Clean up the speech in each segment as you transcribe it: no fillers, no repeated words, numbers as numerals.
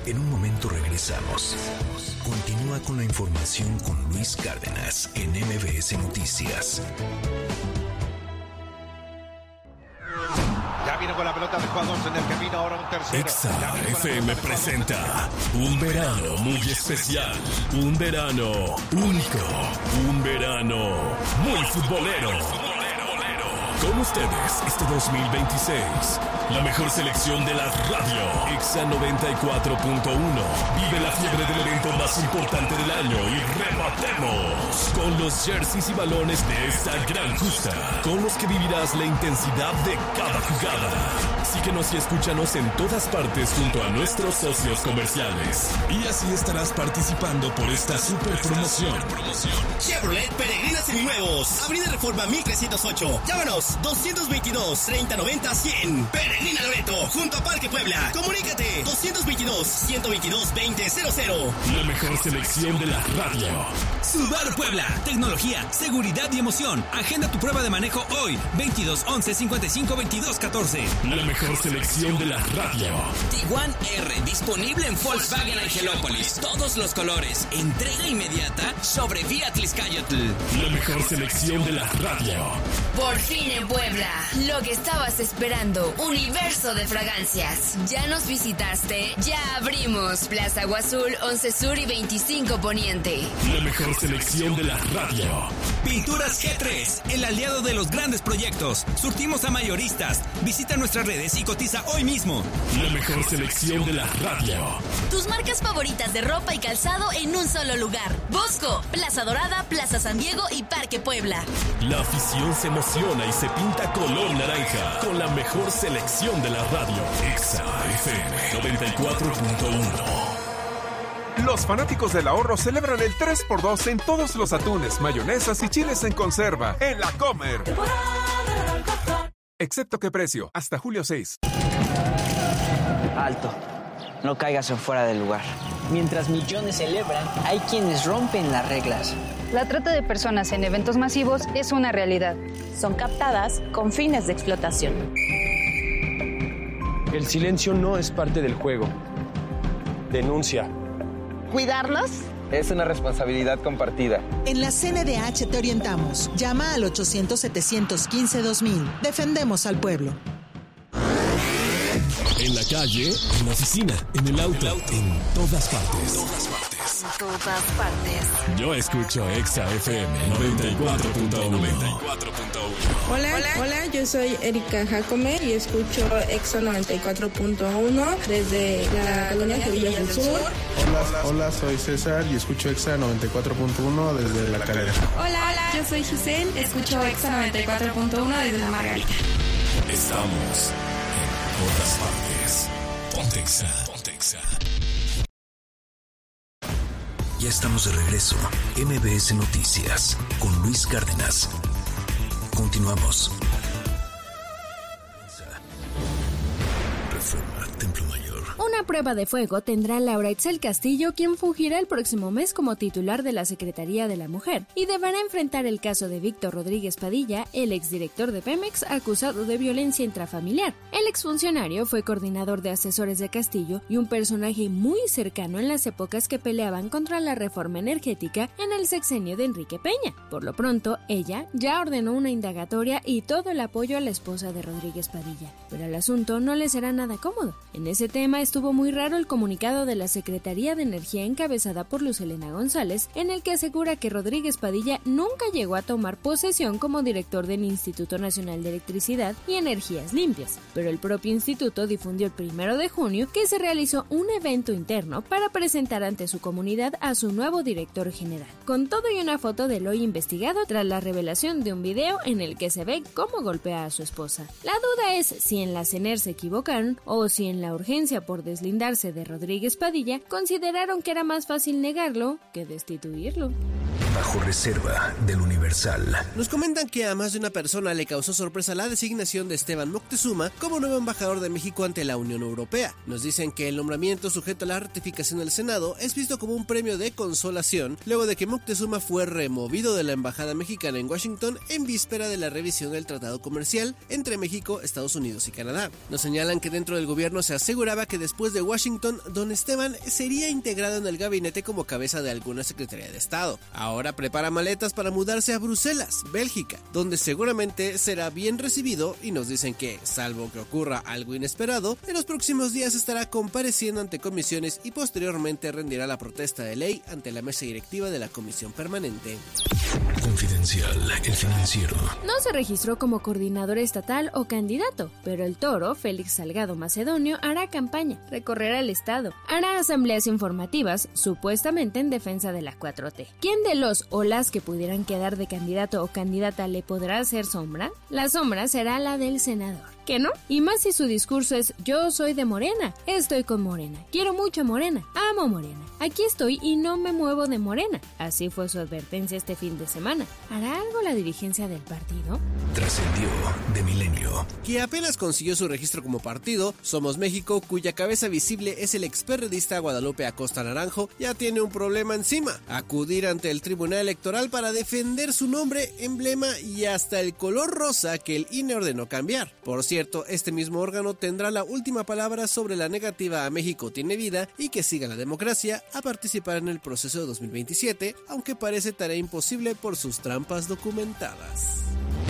En un momento regresamos. Continúa con la información con Luis Cárdenas en MBS Noticias. Ya viene con la pelota de jugadores en el camino, ahora un tercero. Exa FM presenta un verano muy especial, un verano único, un verano muy futbolero. Con ustedes este 2026, la mejor selección de la radio, Exa 94.1. Vive la fiebre del evento más importante del año y rematemos con los jerseys y balones de esta gran justa, con los que vivirás la intensidad de cada jugada. Síguenos y escúchanos en todas partes junto a nuestros socios comerciales. Y así estarás participando por esta super promoción. Chevrolet Peregrina Seminuevos, Avenida Reforma 1308. Llámanos 222-3090-100. Peregrina Loreto, junto a Parque Puebla. Comunícate 222-122-2000. La mejor selección de la radio. Subaru Puebla, tecnología, seguridad y emoción. Agenda tu prueba de manejo hoy, 22 11 55 22 14. La mejor selección de la radio. Tiguan R, disponible en Volkswagen Angelópolis. Todos los colores, entrega inmediata sobre Fiat Tliscayotl. La mejor selección de la radio. Por fin en Puebla, lo que estabas esperando, universo de fragancias. ¿Ya nos visitaste? Ya abrimos Plaza Agua Azul, 11 Sur y 25 Poniente. La mejor selección de la radio. Pinturas G3, el aliado de los grandes proyectos. Surtimos a mayoristas. Visita nuestras redes y cotiza hoy mismo. La mejor selección de la radio. Tus marcas favoritas de ropa y calzado en un solo lugar. Bosco, Plaza Dorada, Plaza San Diego y Parque Puebla. La afición se emociona y se pinta color naranja con la mejor selección de la radio. Exa FM 94.1. Los fanáticos del ahorro celebran el 3x2 en todos los atunes, mayonesas y chiles en conserva en La Comer. Excepto qué precio, hasta julio 6. Alto, no caigas en fuera del lugar. Mientras millones celebran, hay quienes rompen las reglas. La trata de personas en eventos masivos es una realidad. Son captadas con fines de explotación. El silencio no es parte del juego. Denuncia. ¿Cuidarlos? Es una responsabilidad compartida. En la CNDH te orientamos. Llama al 800-715-2000. Defendemos al pueblo. En la calle, en la oficina, en el auto, en todas partes. En todas partes. Yo escucho Exa FM 94.1. Hola, yo soy Erika Jacome y escucho Exa 94.1 desde la colonia Jubillas del Sur. Hola, soy César y escucho Exa 94.1 desde La Calera. Hola, yo soy Giselle, escucho Exa 94.1 desde La Margarita. Estamos en todas partes. Ponte Exa. Ya estamos de regreso. MBS Noticias con Luis Cárdenas. Continuamos. Reforma, Templo Mayor. Una prueba de fuego tendrá Laura Itzel Castillo, quien fungirá el próximo mes como titular de la Secretaría de la Mujer, y deberá enfrentar el caso de Víctor Rodríguez Padilla, el exdirector de Pemex, acusado de violencia intrafamiliar. El exfuncionario fue coordinador de asesores de Castillo y un personaje muy cercano en las épocas que peleaban contra la reforma energética en el sexenio de Enrique Peña. Por lo pronto, ella ya ordenó una indagatoria y todo el apoyo a la esposa de Rodríguez Padilla. Pero el asunto no le será nada cómodo. En ese tema estuvo muy raro el comunicado de la Secretaría de Energía encabezada por Luz Helena González, en el que asegura que Rodríguez Padilla nunca llegó a tomar posesión como director del Instituto Nacional de Electricidad y Energías Limpias, pero el propio instituto difundió el 1 de junio que se realizó un evento interno para presentar ante su comunidad a su nuevo director general, con todo y una foto del hoy investigado tras la revelación de un video en el que se ve cómo golpea a su esposa. La duda es si en la CENER se equivocaron o si en la urgencia por deslindarse de Rodríguez Padilla consideraron que era más fácil negarlo que destituirlo. Bajo reserva del Universal. Nos comentan que a más de una persona le causó sorpresa la designación de Esteban Moctezuma como nuevo embajador de México ante la Unión Europea. Nos dicen que el nombramiento sujeto a la ratificación del Senado es visto como un premio de consolación luego de que Moctezuma fue removido de la embajada mexicana en Washington en víspera de la revisión del tratado comercial entre México, Estados Unidos y Canadá. Nos señalan que dentro del gobierno se aseguraba que después de Washington, don Esteban sería integrado en el gabinete como cabeza de alguna secretaría de Estado. Ahora prepara maletas para mudarse a Bruselas, Bélgica, donde seguramente será bien recibido y nos dicen que, salvo que ocurra algo inesperado, en los próximos días estará compareciendo ante comisiones y posteriormente rendirá la protesta de ley ante la mesa directiva de la Comisión Permanente. Confidencial, El Financiero. No se registró como coordinador estatal o candidato, pero el Toro, Félix Salgado Macedonio, hará campaña, recorrerá el estado, hará asambleas informativas, supuestamente en defensa de la 4T. ¿Quién de los o las que pudieran quedar de candidato o candidata le podrá hacer sombra? La sombra será la del senador. ¿Qué no? Y más si su discurso es: yo soy de Morena, estoy con Morena, quiero mucho a Morena, amo Morena, aquí estoy y no me muevo de Morena. Así fue su advertencia este fin de semana. ¿Hará algo la dirigencia del partido? Trascendió de Milenio. Que apenas consiguió su registro como partido, Somos México, cuya cabeza visible es el experredista Guadalupe Acosta Naranjo, ya tiene un problema encima: acudir ante el Tribunal Electoral para defender su nombre, emblema y hasta el color rosa que el INE ordenó cambiar. Por cierto, este mismo órgano tendrá la última palabra sobre la negativa a México tiene vida y que siga la democracia a participar en el proceso de 2027, aunque parece tarea imposible por sus trampas documentadas.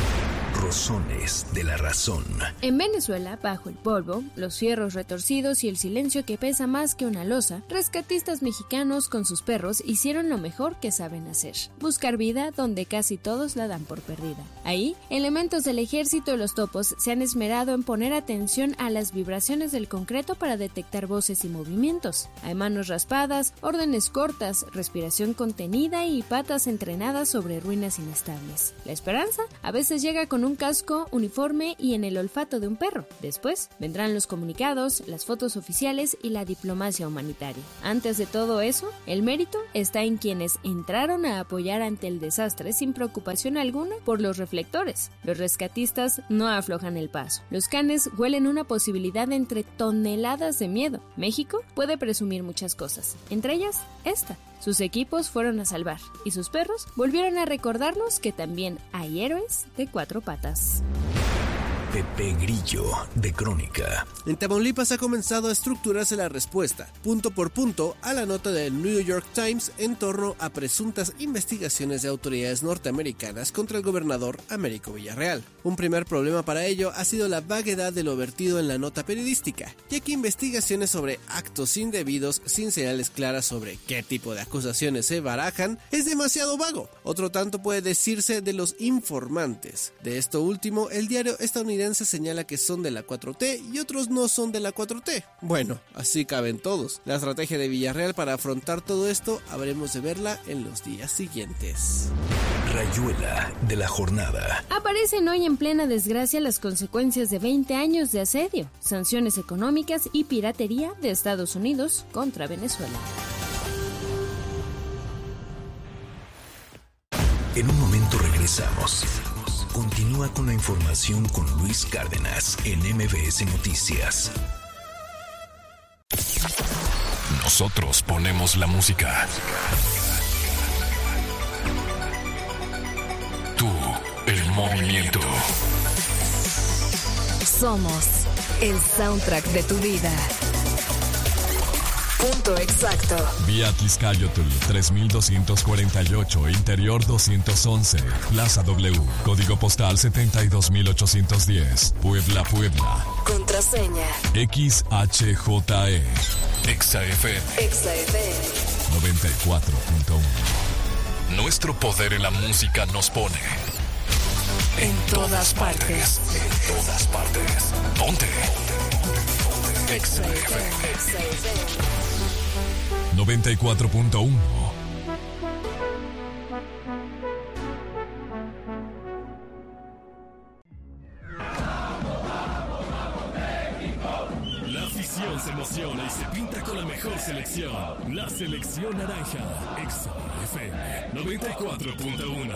Razones de la razón. En Venezuela, bajo el polvo, los fierros retorcidos y el silencio que pesa más que una losa, rescatistas mexicanos con sus perros hicieron lo mejor que saben hacer: buscar vida donde casi todos la dan por perdida. Ahí, elementos del ejército y los topos se han esmerado en poner atención a las vibraciones del concreto para detectar voces y movimientos. Hay manos raspadas, órdenes cortas, respiración contenida y patas entrenadas sobre ruinas inestables. La esperanza a veces llega con un casco, uniforme y en el olfato de un perro. Después vendrán los comunicados, las fotos oficiales y la diplomacia humanitaria. Antes de todo eso, el mérito está en quienes entraron a apoyar ante el desastre sin preocupación alguna por los reflectores. Los rescatistas no aflojan el paso. Los canes huelen una posibilidad entre toneladas de miedo. México puede presumir muchas cosas, entre ellas esta: sus equipos fueron a salvar y sus perros volvieron a recordarnos que también hay héroes de cuatro patas. Pepe Grillo, de Crónica. En Tamaulipas ha comenzado a estructurarse la respuesta, punto por punto, a la nota del New York Times en torno a presuntas investigaciones de autoridades norteamericanas contra el gobernador Américo Villarreal. Un primer problema para ello ha sido la vaguedad de lo vertido en la nota periodística, ya que investigaciones sobre actos indebidos sin señales claras sobre qué tipo de acusaciones se barajan es demasiado vago. Otro tanto puede decirse de los informantes. De esto último, el diario estadounidense señala que son de la 4T y otros no son de la 4T. Bueno, así caben todos. La estrategia de Villarreal para afrontar todo esto habremos de verla en los días siguientes. Rayuela de la jornada. Aparecen hoy en plena desgracia las consecuencias de 20 años de asedio, sanciones económicas y piratería de Estados Unidos contra Venezuela. En un momento regresamos. Continúa con la información con Luis Cárdenas en MBS Noticias. Nosotros ponemos la música. Tú, el movimiento. Somos el soundtrack de tu vida. Punto exacto. Vía Tizcayotl 3248, Interior 211, Plaza W, Código Postal 72810, Puebla, Puebla. Contraseña XHJE. XFM. 94.1. Nuestro poder en la música nos pone en todas partes. En todas partes. ¿Dónde? XFM. 94.1. La afición se emociona y se pinta con la mejor selección. La selección naranja. Exa FM 94.1.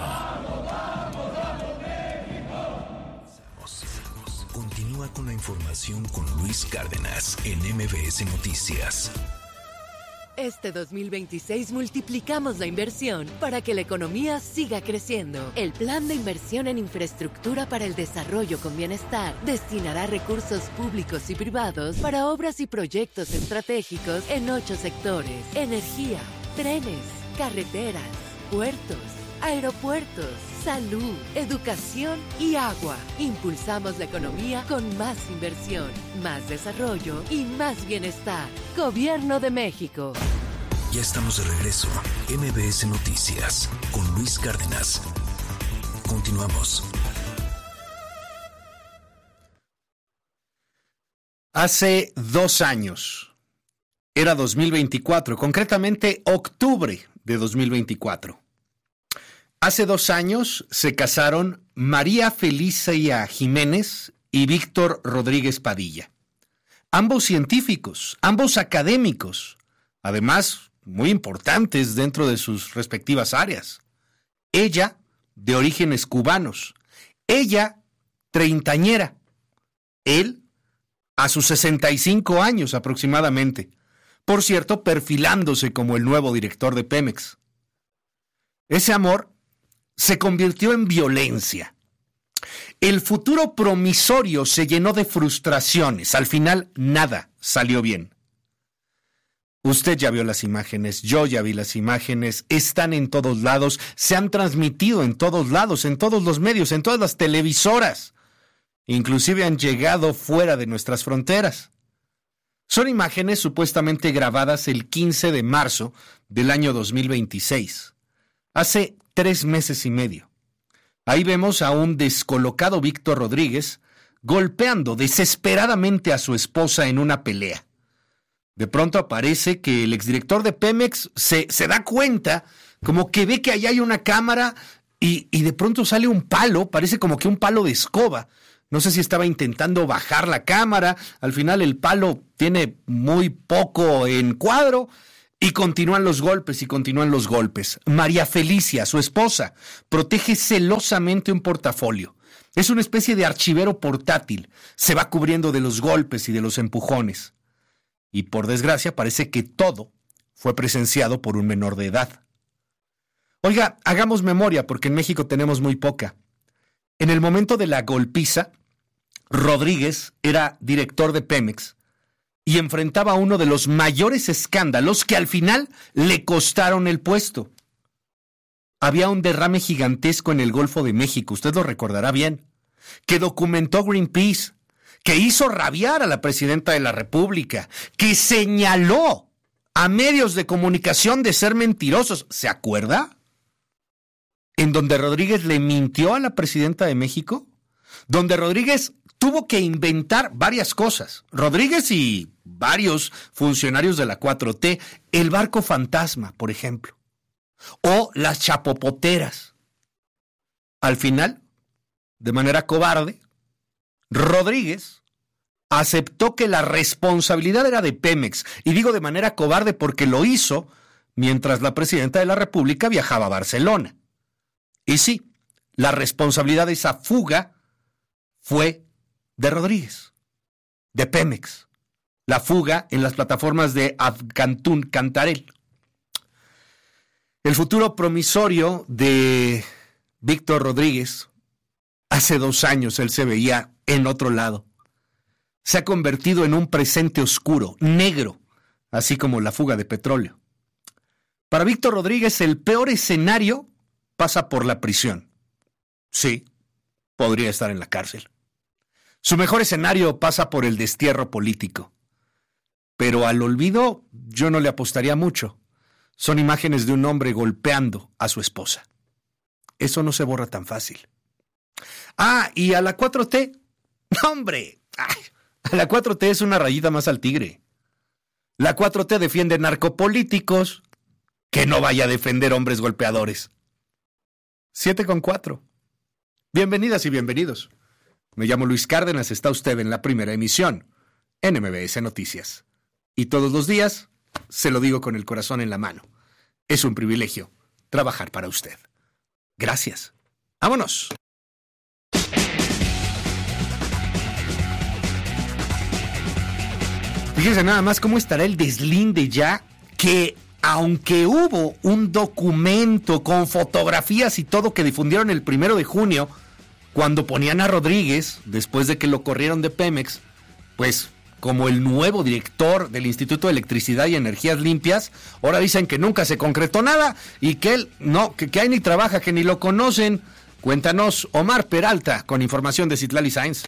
Continúa con la información con Luis Cárdenas en MBS Noticias. Este 2026 multiplicamos la inversión para que la economía siga creciendo. El Plan de Inversión en Infraestructura para el Desarrollo con Bienestar destinará recursos públicos y privados para obras y proyectos estratégicos en 8 sectores: energía, trenes, carreteras, puertos, aeropuertos, salud, educación y agua. Impulsamos la economía con más inversión, más desarrollo y más bienestar. Gobierno de México. Ya estamos de regreso. MBS Noticias con Luis Cárdenas. Continuamos. Hace 2 años, era 2024, concretamente octubre de 2024. Hace 2 años se casaron María Felicia Jiménez y Víctor Rodríguez Padilla. Ambos científicos, ambos académicos, además muy importantes dentro de sus respectivas áreas. Ella, de orígenes cubanos. Ella, treintañera. Él, a sus 65 años aproximadamente. Por cierto, perfilándose como el nuevo director de Pemex. Ese amor se convirtió en violencia. El futuro promisorio se llenó de frustraciones. Al final, nada salió bien. Usted ya vio las imágenes, yo ya vi las imágenes, están en todos lados, se han transmitido en todos lados, en todos los medios, en todas las televisoras. Inclusive han llegado fuera de nuestras fronteras. Son imágenes supuestamente grabadas el 15 de marzo del año 2026. Hace 3 meses y medio. Ahí vemos a un descolocado Víctor Rodríguez golpeando desesperadamente a su esposa en una pelea. De pronto aparece que el exdirector de Pemex se da cuenta, como que ve que allá hay una cámara y de pronto sale un palo, parece como que un palo de escoba. No sé si estaba intentando bajar la cámara, al final el palo tiene muy poco encuadro. Y continúan los golpes y continúan los golpes. María Felicia, su esposa, protege celosamente un portafolio. Es una especie de archivero portátil. Se va cubriendo de los golpes y de los empujones. Y por desgracia parece que todo fue presenciado por un menor de edad. Oiga, hagamos memoria porque en México tenemos muy poca. En el momento de la golpiza, Rodríguez era director de Pemex y enfrentaba uno de los mayores escándalos que al final le costaron el puesto. Había un derrame gigantesco en el Golfo de México, usted lo recordará bien, que documentó Greenpeace, que hizo rabiar a la presidenta de la República, que señaló a medios de comunicación de ser mentirosos. ¿Se acuerda? En donde Rodríguez le mintió a la presidenta de México, donde Rodríguez tuvo que inventar varias cosas. Rodríguez y varios funcionarios de la 4T, el barco fantasma, por ejemplo, o las chapopoteras. Al final, de manera cobarde, Rodríguez aceptó que la responsabilidad era de Pemex, y digo de manera cobarde porque lo hizo mientras la presidenta de la República viajaba a Barcelona. Y sí, la responsabilidad de esa fuga fue de Rodríguez, de Pemex, la fuga en las plataformas de Abcantún, Cantarell. El futuro promisorio de Víctor Rodríguez, hace 2 años él se veía en otro lado, se ha convertido en un presente oscuro, negro, así como la fuga de petróleo. Para Víctor Rodríguez el peor escenario pasa por la prisión. Sí, podría estar en la cárcel. Su mejor escenario pasa por el destierro político. Pero al olvido yo no le apostaría mucho. Son imágenes de un hombre golpeando a su esposa. Eso no se borra tan fácil. Ah, y a la 4T. ¡Hombre! ¡Ay! A la 4T es una rayita más al tigre. La 4T defiende narcopolíticos. Que no vaya a defender hombres golpeadores. 7:04. Bienvenidas y bienvenidos. Me llamo Luis Cárdenas, está usted en la primera emisión en MBS Noticias. Y todos los días, se lo digo con el corazón en la mano, es un privilegio trabajar para usted. Gracias. ¡Vámonos! Fíjense nada más cómo estará el deslinde ya, que aunque hubo un documento con fotografías y todo que difundieron el 1 de junio, cuando ponían a Rodríguez, después de que lo corrieron de Pemex, pues como el nuevo director del Instituto de Electricidad y Energías Limpias, ahora dicen que nunca se concretó nada y que él no, que ahí ni trabaja, que ni lo conocen. Cuéntanos, Omar Peralta, con información de Citlali Sáenz.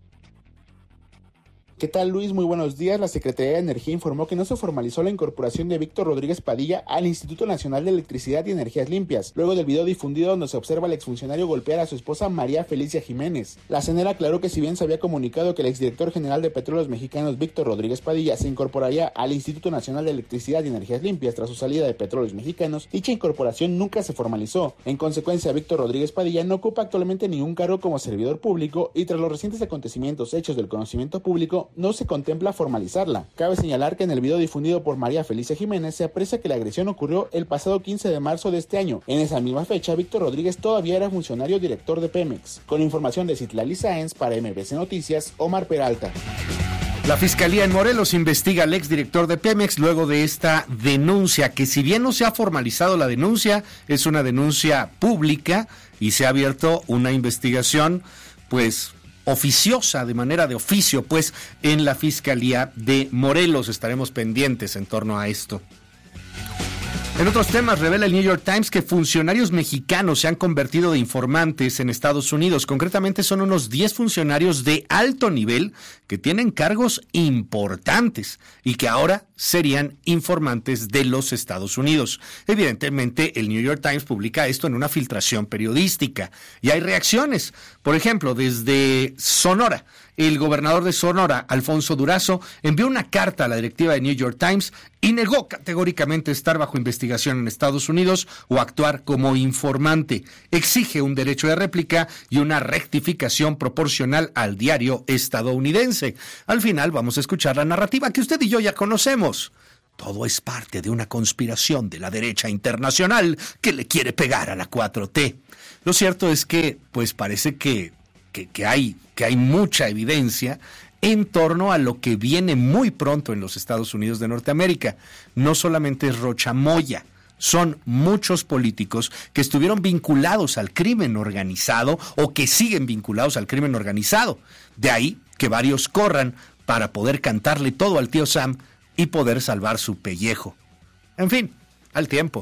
¿Qué tal, Luis? Muy buenos días. La Secretaría de Energía informó que no se formalizó la incorporación de Víctor Rodríguez Padilla al Instituto Nacional de Electricidad y Energías Limpias, luego del video difundido donde se observa al exfuncionario golpear a su esposa María Felicia Jiménez. La CENER aclaró que si bien se había comunicado que el exdirector general de Petróleos Mexicanos, Víctor Rodríguez Padilla, se incorporaría al Instituto Nacional de Electricidad y Energías Limpias tras su salida de Petróleos Mexicanos, dicha incorporación nunca se formalizó. En consecuencia, Víctor Rodríguez Padilla no ocupa actualmente ningún cargo como servidor público y tras los recientes acontecimientos hechos del conocimiento público, no se contempla formalizarla. Cabe señalar que en el video difundido por María Felicia Jiménez se aprecia que la agresión ocurrió el pasado 15 de marzo de este año. En esa misma fecha, Víctor Rodríguez todavía era funcionario director de Pemex. Con información de Citlali Sáenz para MBC Noticias, Omar Peralta. La Fiscalía en Morelos investiga al exdirector de Pemex luego de esta denuncia, que si bien no se ha formalizado la denuncia, es una denuncia pública y se ha abierto una investigación, pues oficiosa, de manera de oficio, pues, en la Fiscalía de Morelos. Estaremos pendientes en torno a esto. En otros temas, revela el New York Times que funcionarios mexicanos se han convertido de informantes en Estados Unidos. Concretamente son unos 10 funcionarios de alto nivel que tienen cargos importantes y que ahora serían informantes de los Estados Unidos. Evidentemente, el New York Times publica esto en una filtración periodística y hay reacciones. Por ejemplo, desde Sonora, el gobernador de Sonora, Alfonso Durazo, envió una carta a la directiva de New York Times y negó categóricamente estar bajo investigación en Estados Unidos o actuar como informante. Exige un derecho de réplica y una rectificación proporcional al diario estadounidense. Al final vamos a escuchar la narrativa que usted y yo ya conocemos. Todo es parte de una conspiración de la derecha internacional que le quiere pegar a la 4T. Lo cierto es que, pues parece que hay mucha evidencia en torno a lo que viene muy pronto en los Estados Unidos de Norteamérica. No solamente es Rocha Moya, son muchos políticos que estuvieron vinculados al crimen organizado o que siguen vinculados al crimen organizado. De ahí que varios corran para poder cantarle todo al tío Sam y poder salvar su pellejo. En fin, al tiempo.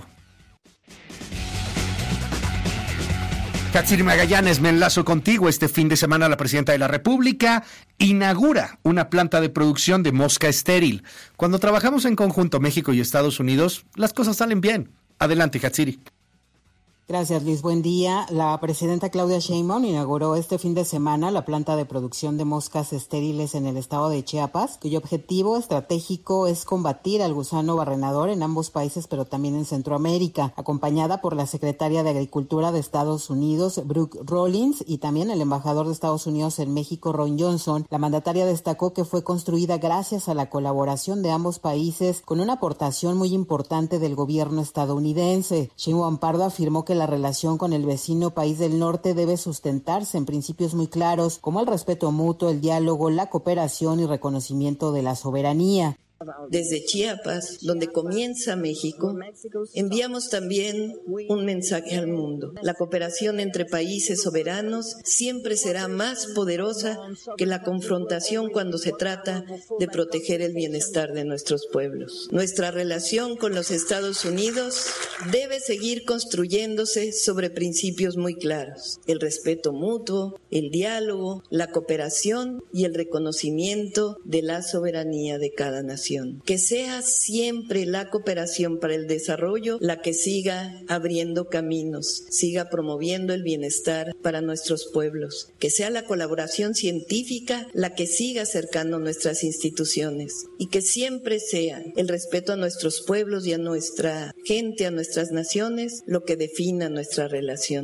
Hatsiri Magallanes, me enlazo contigo. Este fin de semana la presidenta de la República inaugura una planta de producción de mosca estéril. Cuando trabajamos en conjunto México y Estados Unidos, las cosas salen bien. Adelante, Hatsiri. Gracias, Luis. Buen día. La presidenta Claudia Sheinbaum inauguró este fin de semana la planta de producción de moscas estériles en el estado de Chiapas, cuyo objetivo estratégico es combatir al gusano barrenador en ambos países, pero también en Centroamérica, acompañada por la secretaria de Agricultura de Estados Unidos, Brooke Rollins, y también el embajador de Estados Unidos en México, Ron Johnson. La mandataria destacó que fue construida gracias a la colaboración de ambos países, con una aportación muy importante del gobierno estadounidense. Sheinbaum Pardo afirmó que la relación con el vecino país del norte debe sustentarse en principios muy claros, como el respeto mutuo, el diálogo, la cooperación y reconocimiento de la soberanía. Desde Chiapas, donde comienza México, enviamos también un mensaje al mundo. La cooperación entre países soberanos siempre será más poderosa que la confrontación cuando se trata de proteger el bienestar de nuestros pueblos. Nuestra relación con los Estados Unidos debe seguir construyéndose sobre principios muy claros: el respeto mutuo, el diálogo, la cooperación y el reconocimiento de la soberanía de cada nación. Que sea siempre la cooperación para el desarrollo la que siga abriendo caminos, siga promoviendo el bienestar para nuestros pueblos. Que sea la colaboración científica la que siga acercando nuestras instituciones. Y que siempre sea el respeto a nuestros pueblos y a nuestra gente, a nuestras naciones, lo que defina nuestra relación.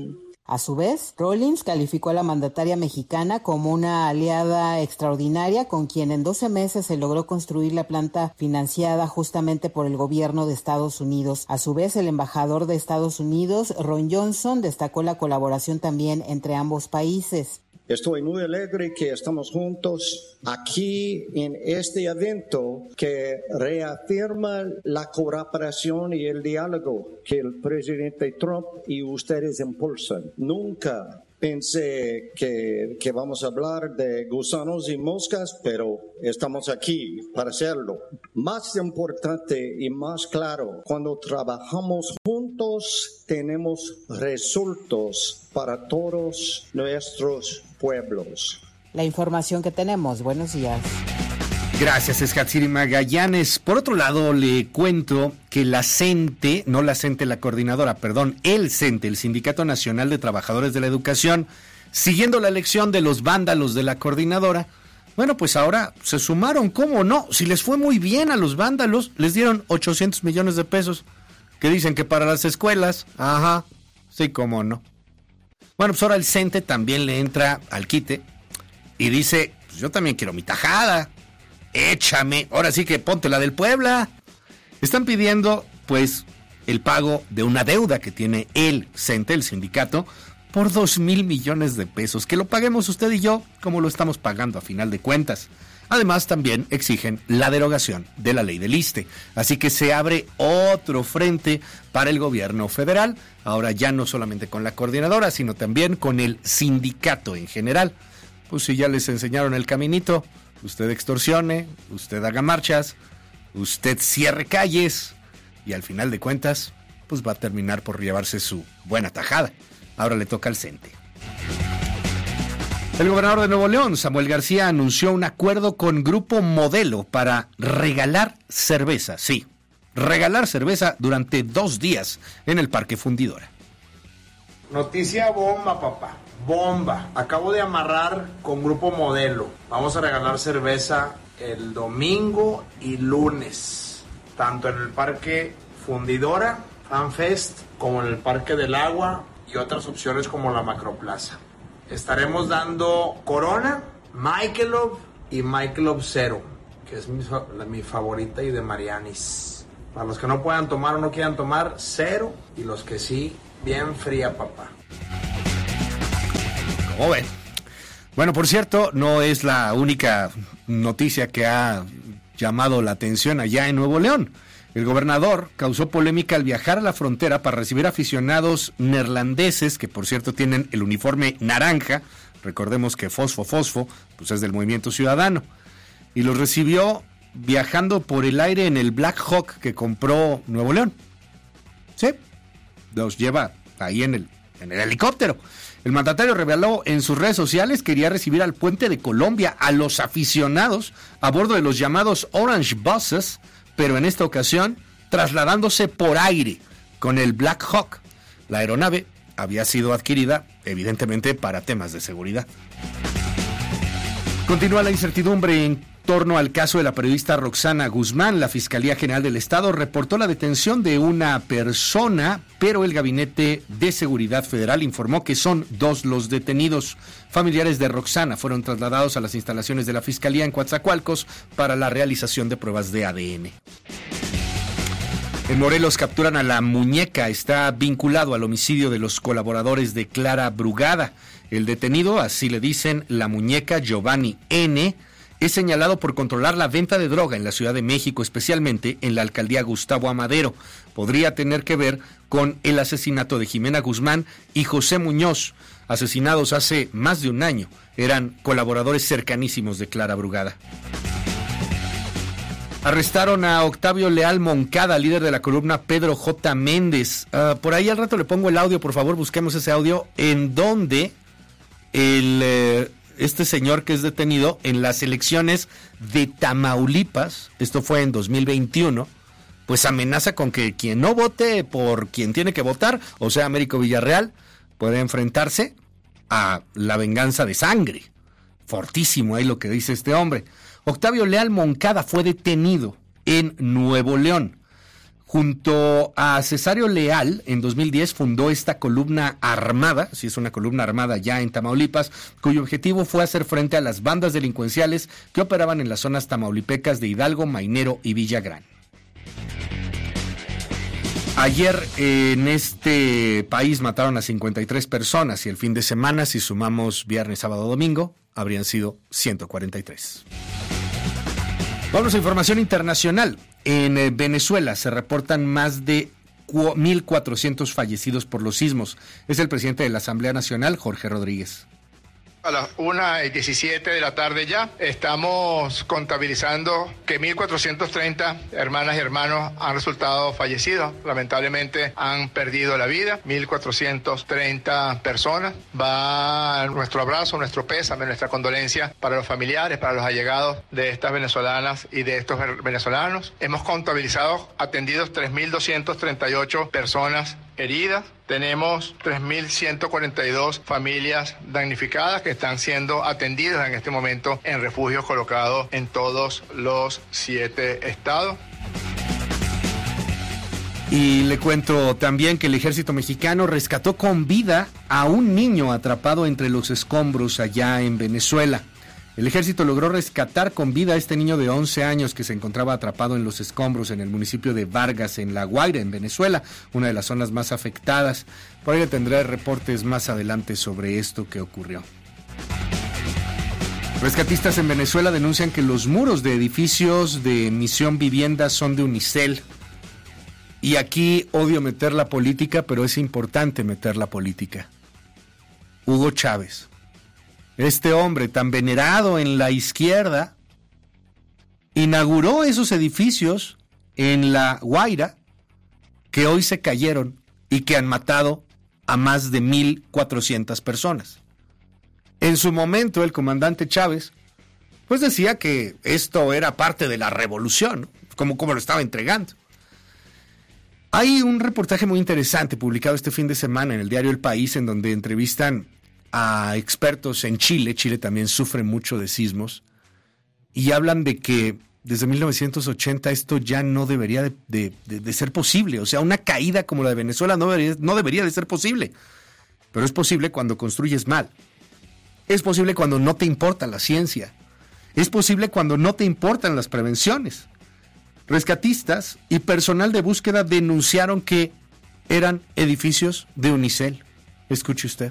A su vez, Rawlings calificó a la mandataria mexicana como una aliada extraordinaria con quien en 12 meses se logró construir la planta financiada justamente por el gobierno de Estados Unidos. A su vez, el embajador de Estados Unidos, Ron Johnson, destacó la colaboración también entre ambos países. Estoy muy alegre que estamos juntos aquí en este evento que reafirma la colaboración y el diálogo que el presidente Trump y ustedes impulsan. Nunca pensé que vamos a hablar de gusanos y moscas, pero estamos aquí para hacerlo. Más importante y más claro, cuando trabajamos juntos tenemos resultados para todos nuestros pueblos. La información que tenemos. Buenos días. Gracias, Escatsiri Magallanes. Por otro lado, le cuento que la CENTE, no la CENTE, la coordinadora, perdón, el CENTE, el Sindicato Nacional de Trabajadores de la Educación, siguiendo la elección de los vándalos de la coordinadora, bueno, pues ahora se sumaron, ¿cómo no? Si les fue muy bien a los vándalos, les dieron 800 millones de pesos, que dicen que para las escuelas, ajá, sí, cómo no. Bueno, pues ahora el CENTE también le entra al quite y dice, pues yo también quiero mi tajada. Échame, ahora sí que ponte la del Puebla. Están pidiendo, pues, el pago de una deuda que tiene el CENTE, el sindicato, por 2,000 millones de pesos. Que lo paguemos usted y yo, como lo estamos pagando a final de cuentas. Además, también exigen la derogación de la ley del ISSSTE. Así que se abre otro frente para el gobierno federal. Ahora ya no solamente con la coordinadora, sino también con el sindicato en general. Pues si ya les enseñaron el caminito, usted extorsione, usted haga marchas, usted cierre calles y al final de cuentas, pues va a terminar por llevarse su buena tajada. Ahora le toca al CENTE. El gobernador de Nuevo León, Samuel García, anunció un acuerdo con Grupo Modelo para regalar cerveza. Sí, regalar cerveza durante 2 días en el Parque Fundidora. Noticia bomba, papá. Bomba. Acabo de amarrar con Grupo Modelo. Vamos a regalar cerveza el domingo y lunes, tanto en el Parque Fundidora, FanFest, como en el Parque del Agua y otras opciones como la Macroplaza. Estaremos dando Corona, Michelob y Michelob Zero, que es mi favorita, y de Marianis. Para los que no puedan tomar o no quieran tomar, cero, y los que sí, bien fría, papá. ¿Cómo ven? Bueno, por cierto, no es la única noticia que ha llamado la atención allá en Nuevo León. El gobernador causó polémica al viajar a la frontera para recibir aficionados neerlandeses, que por cierto tienen el uniforme naranja. Recordemos que Fosfo, pues es del Movimiento Ciudadano. Y los recibió viajando por el aire en el Black Hawk que compró Nuevo León. Sí, los lleva ahí en el helicóptero. El mandatario reveló en sus redes sociales que iría a recibir al Puente de Colombia a los aficionados a bordo de los llamados Orange Buses, pero en esta ocasión trasladándose por aire con el Black Hawk. La aeronave había sido adquirida, evidentemente, para temas de seguridad. Continúa la incertidumbre en torno al caso de la periodista Roxana Guzmán. La Fiscalía General del Estado reportó la detención de una persona, pero el Gabinete de Seguridad Federal informó que son 2 los detenidos. Familiares de Roxana fueron trasladados a las instalaciones de la Fiscalía en Coatzacoalcos para la realización de pruebas de ADN. En Morelos capturan a la muñeca, está vinculado al homicidio de los colaboradores de Clara Brugada. El detenido, así le dicen, la muñeca, Giovanni N., es señalado por controlar la venta de droga en la Ciudad de México, especialmente en la alcaldía Gustavo Amadero. Podría tener que ver con el asesinato de Jimena Guzmán y José Muñoz, asesinados hace más de un año. Eran colaboradores cercanísimos de Clara Brugada. Arrestaron a Octavio Leal Moncada, líder de la columna Pedro J. Méndez. Por ahí al rato le pongo el audio, por favor, busquemos ese audio, en donde este señor que es detenido en las elecciones de Tamaulipas, esto fue en 2021, pues amenaza con que quien no vote por quien tiene que votar, o sea, Américo Villarreal, puede enfrentarse a la venganza de sangre. Fortísimo ahí lo que dice este hombre. Octavio Leal Moncada fue detenido en Nuevo León. Junto a Cesario Leal, en 2010 fundó esta columna armada, sí es una columna armada ya en Tamaulipas, cuyo objetivo fue hacer frente a las bandas delincuenciales que operaban en las zonas tamaulipecas de Hidalgo, Mainero y Villagrán. Ayer en este país mataron a 53 personas y el fin de semana, si sumamos viernes, sábado, domingo, habrían sido 143. Vamos a información internacional. En Venezuela se reportan más de 1.400 fallecidos por los sismos. Es el presidente de la Asamblea Nacional, Jorge Rodríguez. A las 1:17 de la tarde ya estamos contabilizando que 1.430 hermanas y hermanos han resultado fallecidos. Lamentablemente han perdido la vida, 1.430 personas. Va nuestro abrazo, nuestro pésame, nuestra condolencia para los familiares, para los allegados de estas venezolanas y de estos venezolanos. Hemos contabilizado atendidos 3.238 personas heridas. Tenemos 3.142 familias damnificadas que están siendo atendidas en este momento en refugios colocados en todos los 7 estados. Y le cuento también que el ejército mexicano rescató con vida a un niño atrapado entre los escombros allá en Venezuela. El ejército logró rescatar con vida a este niño de 11 años que se encontraba atrapado en los escombros en el municipio de Vargas, en La Guaira, en Venezuela, una de las zonas más afectadas. Por ahí le tendré reportes más adelante sobre esto que ocurrió. Rescatistas en Venezuela denuncian que los muros de edificios de Misión Vivienda son de unicel. Y aquí odio meter la política, pero es importante meter la política. Hugo Chávez. Este hombre tan venerado en la izquierda inauguró esos edificios en La Guaira que hoy se cayeron y que han matado a más de 1.400 personas. En su momento el comandante Chávez pues decía que esto era parte de la revolución, ¿no? como lo estaba entregando. Hay un reportaje muy interesante publicado este fin de semana en el diario El País en donde entrevistan a expertos en Chile. Chile también sufre mucho de sismos y hablan de que desde 1980 esto ya no debería de ser posible. O sea, una caída como la de Venezuela no debería de ser posible, pero es posible cuando construyes mal, es posible cuando no te importa la ciencia, es posible cuando no te importan las prevenciones. Rescatistas y personal de búsqueda denunciaron que eran edificios de unicel. Escuche usted.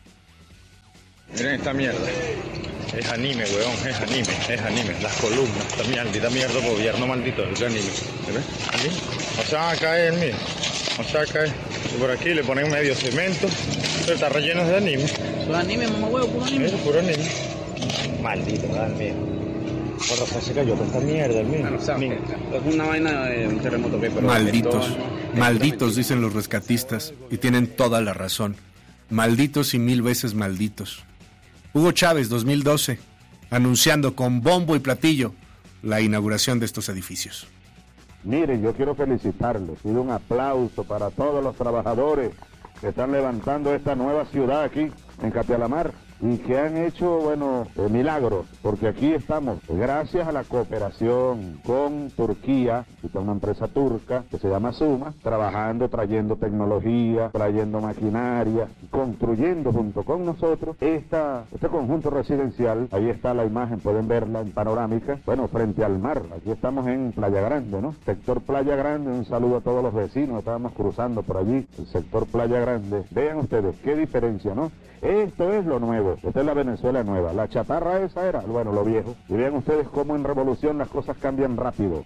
Miren esta mierda. Es anime, weón, es anime. Las columnas, esta mierda, gobierno maldito, es anime. ¿Ves? ¿Anime? O sea, va a caer, mira. O sea, cae. Y por aquí le ponen medio cemento, pero está relleno de anime. ¿Puro anime, mamá huevo, puro anime? Puro anime. Maldito, dale. Por razón se cayó toda esta mierda, mira. Es una vaina de un terremoto que... Malditos, dicen los rescatistas, y tienen toda la razón. Malditos y 1000 veces malditos. Hugo Chávez, 2012, anunciando con bombo y platillo la inauguración de estos edificios. Miren, yo quiero felicitarlos, pido un aplauso para todos los trabajadores que están levantando esta nueva ciudad aquí en Capialamar y que han hecho, milagros, porque aquí estamos, gracias a la cooperación con Turquía y con una empresa turca que se llama Suma, trabajando, trayendo tecnología, trayendo maquinaria, construyendo junto con nosotros este conjunto residencial. Ahí está la imagen, pueden verla en panorámica, frente al mar. Aquí estamos en Playa Grande, ¿no? Sector Playa Grande, un saludo a todos los vecinos, estábamos cruzando por allí, el sector Playa Grande. Vean ustedes, qué diferencia, ¿no? Esto es lo nuevo, esta es la Venezuela nueva. La chatarra esa era, lo viejo. Y vean ustedes cómo en revolución las cosas cambian rápido.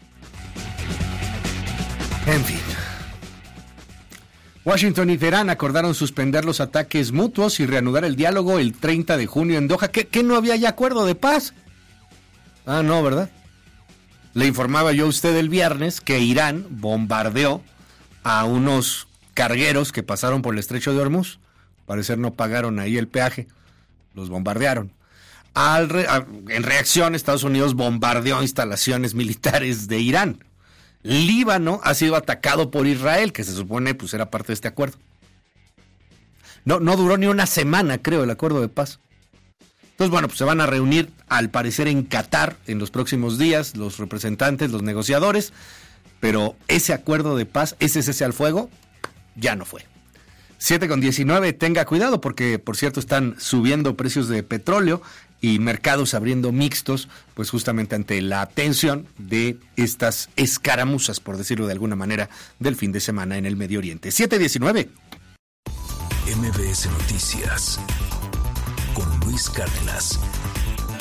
En fin. Washington y Teherán acordaron suspender los ataques mutuos y reanudar el diálogo el 30 de junio en Doha. ¿Qué no había ya acuerdo de paz? Ah, no, ¿verdad? Le informaba yo a usted el viernes que Irán bombardeó a unos cargueros que pasaron por el estrecho de Hormuz. Parecer no pagaron ahí el peaje, los bombardearon. En reacción, Estados Unidos bombardeó instalaciones militares de Irán. Líbano ha sido atacado por Israel, que se supone era parte de este acuerdo. No duró ni una semana, creo, el acuerdo de paz. Entonces, se van a reunir, al parecer, en Qatar en los próximos días, los representantes, los negociadores, pero ese acuerdo de paz, ese cese al fuego, ya no fue. 7:19, tenga cuidado porque, por cierto, están subiendo precios de petróleo y mercados abriendo mixtos, pues justamente ante la tensión de estas escaramuzas, por decirlo de alguna manera, del fin de semana en el Medio Oriente. 7:19. MBS Noticias con Luis Cárdenas.